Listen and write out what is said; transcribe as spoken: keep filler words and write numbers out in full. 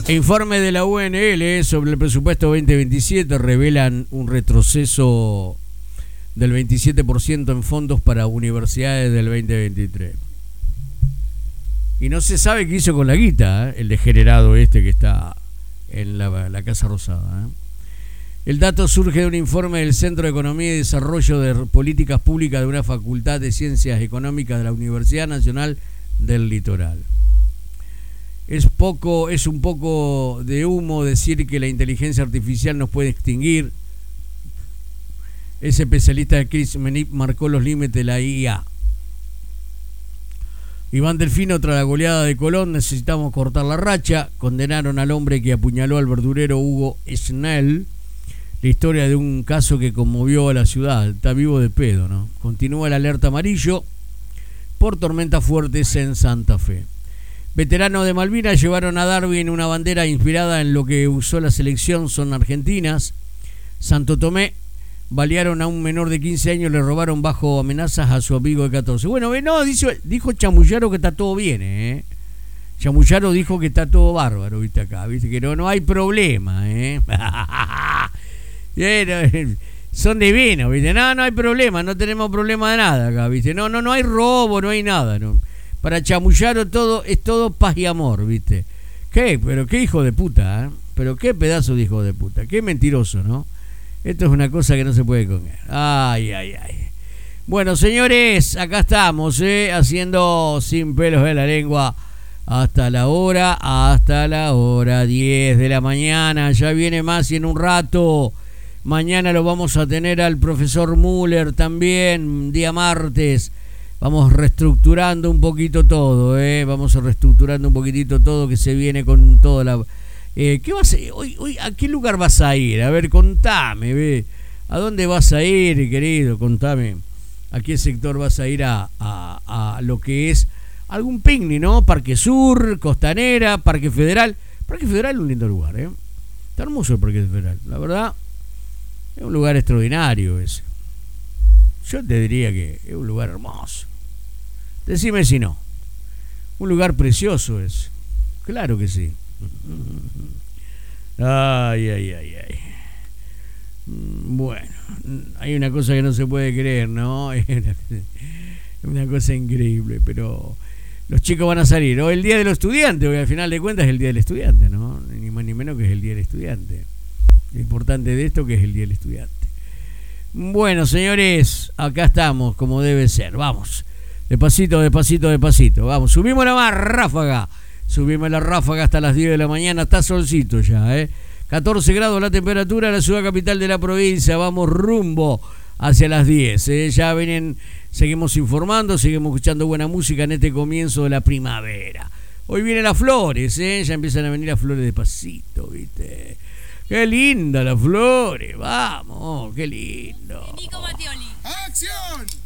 Informe de la U N L sobre el presupuesto veinte veintisiete revelan un retroceso del veintisiete por ciento en fondos para universidades del veinte veintitrés. Y no se sabe qué hizo con la guita, ¿eh? El degenerado este que está en la, la Casa Rosada. ¿eh? El dato surge de un informe del Centro de Economía y Desarrollo de Políticas Públicas de una Facultad de Ciencias Económicas de la Universidad Nacional del Litoral. Es poco, es un poco de humo decir que la inteligencia artificial nos puede extinguir. Ese especialista Chris Menip marcó los límites de la I A. Iván Delfino, tras la goleada de Colón, necesitamos cortar la racha. Condenaron al hombre que apuñaló al verdurero Hugo Schnell. La historia de un caso que conmovió a la ciudad. Está vivo de pedo, ¿no? Continúa el alerta amarillo por tormentas fuertes en Santa Fe. Veteranos de Malvinas llevaron a Darwin una bandera inspirada en lo que usó la selección, son argentinas. Santo Tomé, balearon a un menor de quince años, le robaron bajo amenazas a su amigo de catorce. Bueno, no, dijo, dijo Chamullaro que está todo bien, ¿eh? Chamullaro dijo que está todo bárbaro, viste acá, viste que no, no hay problema, ¿eh? Son divinos, viste, no, no hay problema, no tenemos problema de nada acá, viste, no, no, no hay robo, no hay nada, no. Para Chamullaro todo es todo paz y amor, viste. ¿Qué? Pero qué hijo de puta, ¿eh? Pero qué pedazo de hijo de puta, qué mentiroso, ¿no? Esto es una cosa que no se puede comer. Ay, ay, ay. Bueno, señores, acá estamos, ¿eh? Haciendo sin pelos de la lengua hasta la hora, hasta la hora diez de la mañana. Ya viene más y en un rato. Mañana lo vamos a tener al profesor Müller también, día martes. Vamos reestructurando un poquito todo, ¿eh? Vamos reestructurando un poquitito todo, que se viene con toda la... Eh, ¿Qué vas a ir? Hoy, hoy, ¿a qué lugar vas a ir? A ver, contame, ve. ¿A dónde vas a ir, querido? Contame. ¿A qué sector vas a ir a, a, a lo que es algún picnic, ¿no? Parque Sur, Costanera, Parque Federal. Parque Federal es un lindo lugar, ¿eh? Está hermoso el Parque Federal. La verdad, es un lugar extraordinario ese. Yo te diría que es un lugar hermoso. Decime si no. Un lugar precioso es. Claro que sí. Ay, ay, ay, ay. Bueno, hay una cosa que no se puede creer, ¿no? Es una, una cosa increíble, pero los chicos van a salir. O el Día de los Estudiantes, porque al final de cuentas es el Día del Estudiante, ¿no? Ni más ni menos que es el Día del Estudiante. Lo importante de esto que es el Día del Estudiante. Bueno, señores, acá estamos, como debe ser. Vamos. Despacito, despacito, despacito. Vamos, subimos la más ráfaga. Subimos la ráfaga hasta las diez de la mañana. Está solcito ya, ¿eh? catorce grados la temperatura en la ciudad capital de la provincia. Vamos rumbo hacia las diez. ¿eh? Ya vienen, seguimos informando, seguimos escuchando buena música en este comienzo de la primavera. Hoy vienen las flores, ¿eh? Ya empiezan a venir las flores despacito, ¿viste? Qué linda las flores, vamos, qué lindo. Nico Mattioli. ¡Acción!